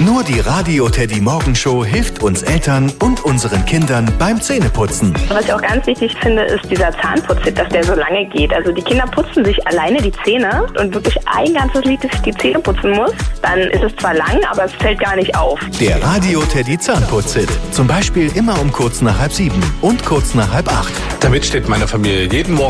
Nur die Radio Teddy Morgenshow hilft uns Eltern und unseren Kindern beim Zähneputzen. Was ich auch ganz wichtig finde, ist dieser Zahnputzhit, dass der so lange geht. Also die Kinder putzen sich alleine die Zähne und wirklich ein ganzes Lied, dass ich die Zähne putzen muss. Dann ist es zwar lang, aber es fällt gar nicht auf. Der Radio Teddy Zahnputzhit. Zum Beispiel immer um kurz nach 6:30 und kurz nach 7:30. Damit steht meine Familie jeden Morgen